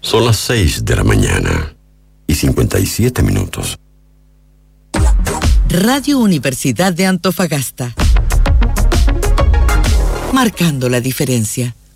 Son las 6 de la mañana y 57 minutos. Radio Universidad de Antofagasta. Marcando la diferencia.